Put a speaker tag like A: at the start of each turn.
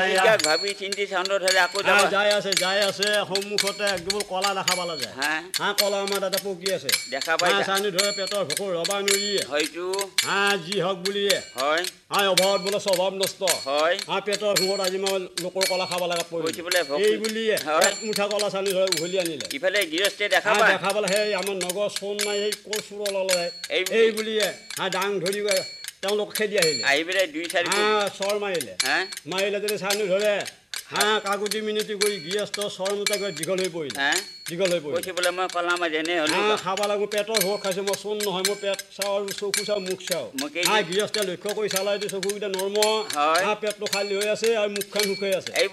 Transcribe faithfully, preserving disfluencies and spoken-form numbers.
A: এতিয়া ভাবি চিন্তি চাউণ্ডত হ'লে আকৌ যাব
B: যাই আছে যাই আছে সন্মুখতে একদম কলা দেখা পালা যায় হা কলা আমাৰ তাতে পকি আছে
A: দেখা পাই
B: চানি ধৰে পেটৰ ভোকৰ ৰবা নোৱাৰিয়ে
A: হয়তো
B: হা যি হওক বুলিয়ে
A: হয়
B: হা অভাৱত বোলে স্বভাৱ নষ্ট
A: হয়
B: হা পেটৰ ভোকত আজি মই লোকৰ কলা খাব লগা
A: কৈছে বোলে
B: এই বুলিয়ে এক মুঠা কলা চানি ধৰে উঘলি আনিলে
A: ইফালে গৃহস্থে দেখা পায়
B: দেখা পালে সেই আমাৰ নগৰ চোন নাই সেই কচুৰ ললে এই বুলিয়ে হা ডাং ধৰি তেওঁলোক খেদি আহিলে
A: আহি পেলাই দুই চাৰি
B: হা চৰ মাৰিলে মাৰিলে যদি চানি ধৰে হা কাকুতি মিনতি কৰি গৃহস্থ চৰ মুটা গৈ দীঘল হৈ পৰিলে দীঘল হৈ পৰিলে
A: বোলে মই কলা মাছ এনে হ'লো
B: খাব লাগো পেটৰ ভোক খাইছে মই চোন নহয় মোৰ পেট চাওঁ চকু চাওঁ মুখ চাওঁ হা গৃহস্থে লক্ষ্য কৰি চালাই চকুকেইটা নৰ্ম হা পেটটো খালী হৈ আছে আৰু মুখখন শুকাই আছে